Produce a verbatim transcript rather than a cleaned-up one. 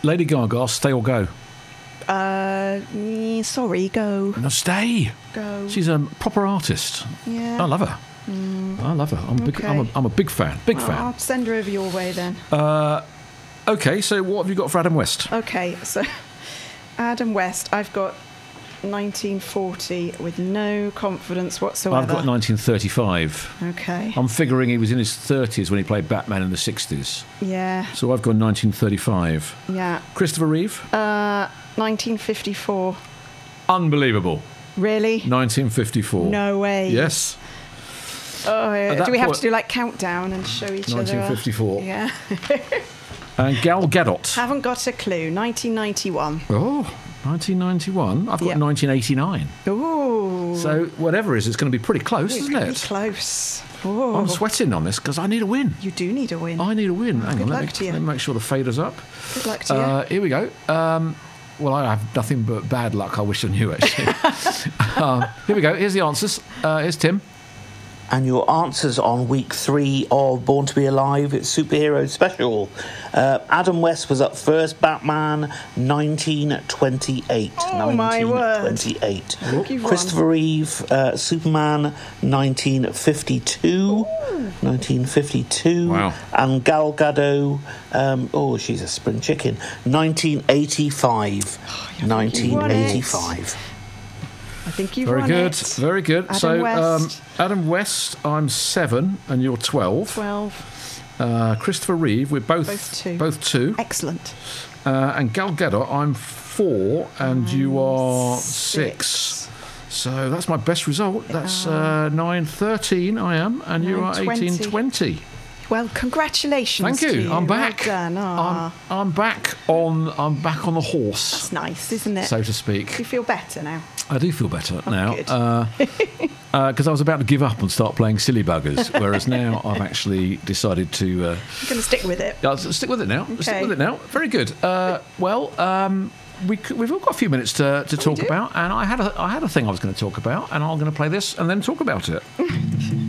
Lady Gaga, stay or go? Uh, mm, sorry, go. No, stay. Go. She's a proper artist. Yeah. I love her. Mm. I love her. I'm, okay. big, I'm, a, I'm a big fan. Big well, fan. I'll send her over your way then. Uh, okay, so what have you got for Adam West? Okay, so Adam West, I've got nineteen forty with no confidence whatsoever. I've got nineteen thirty-five. Okay. I'm figuring he was in his thirties when he played Batman in the sixties. Yeah. So I've got nineteen thirty-five. Yeah. Christopher Reeve? Uh, nineteen fifty-four. Unbelievable. Really? nineteen fifty-four. No way. Yes. Oh, yeah. At Do we that have point- to do like countdown and show each nineteen fifty-four. other? Yeah. And Gal Gadot. Haven't got a clue. nineteen ninety-one. Oh, nineteen ninety-one. I've got Yep. nineteen eighty-nine. Ooh. So whatever it is, it's going to be pretty close, It's isn't pretty it? close. Oh. I'm sweating on this because I need a win. You do need a win. I need a win. Hang Good on, let luck me, to you. let me make sure the fader's up. Good luck to you. Uh, here we go. Um, well, I have nothing but bad luck. I wish I knew, actually. uh, here we go. Here's the answers. Uh, here's Tim. And your answers on week three of Born to Be Alive, it's Superhero Special. Uh, Adam West was up first, Batman, nineteen twenty-eight. Oh, my word. nineteen twenty-eight. Thank you, Ron. Christopher Reeve, uh, Superman, nineteen fifty-two. Ooh. nineteen fifty-two. Wow. And Gal Gadot, um, oh, she's a spring chicken, nineteen eighty-five. Oh, nineteen eighty-five. I think you've Very won good. it. Very good. Adam so, West. Um, Adam West, I'm seven, and you're twelve. twelve. Uh, Christopher Reeve, we're both Both two. Both two. Excellent. Uh, and Gal Gadot, I'm four, and you are six. Six. So that's my best result. That's uh, nine thirteen. I am, and you are nine twenty. eighteen twenty. Well, congratulations. Thank to you. you. I'm Well back. done. I'm, Aw. I'm back on. I'm back on the horse, That's nice, isn't it? so to Do speak. you feel better now? I do feel better now good. because I was about to give up and start playing silly buggers, whereas now I've actually decided to. Uh, I'm going to stick with it. I'll stick with it now. Stick Okay. with it now. Very good. Uh, well, um, we c- we've all got a few minutes to, to talk do. about, and I had a I had a thing I was going to talk about, and I'm going to play this and then talk about it.